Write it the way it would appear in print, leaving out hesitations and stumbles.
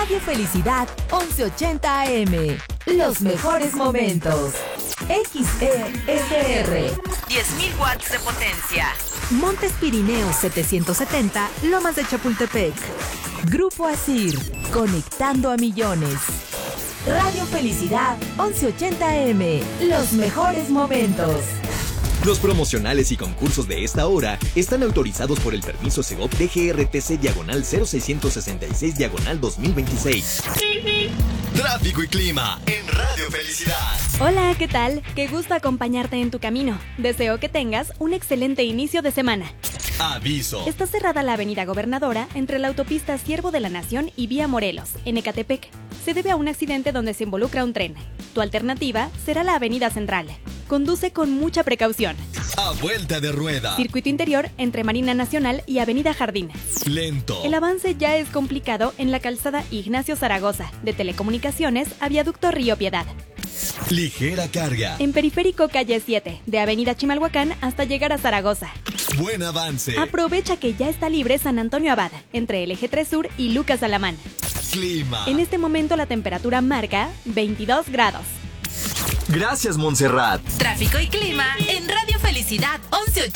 Radio Felicidad 1180 AM. Los mejores momentos. XESR. 10.000 watts de potencia. Montes Pirineos 770, Lomas de Chapultepec. Grupo Asir, conectando a millones. Radio Felicidad 1180 AM. Los mejores momentos. Los promocionales y concursos de esta hora están autorizados por el permiso Segov DGRTC/0666/2026. Tráfico y clima en Radio Felicidad. Hola, ¿qué tal? Qué gusto acompañarte en tu camino. Deseo que tengas un excelente inicio de semana. Aviso. Está cerrada la avenida Gobernadora entre la autopista Siervo de la Nación y Vía Morelos, en Ecatepec. Se debe a un accidente donde se involucra un tren. Tu alternativa será la avenida Central. Conduce con mucha precaución. A vuelta de rueda. Circuito interior entre Marina Nacional y Avenida Jardín. Lento. El avance ya es complicado en la calzada Ignacio Zaragoza, de Telecomunicaciones a Viaducto Río Piedad. Ligera carga. En Periférico Calle 7, de Avenida Chimalhuacán hasta llegar a Zaragoza. Buen avance. Aprovecha que ya está libre San Antonio Abad, entre el Eje 3 Sur y Lucas Alamán. Clima. En este momento la temperatura marca 22 grados. Gracias, Montserrat. Tráfico y clima en Radio Felicidad 1180.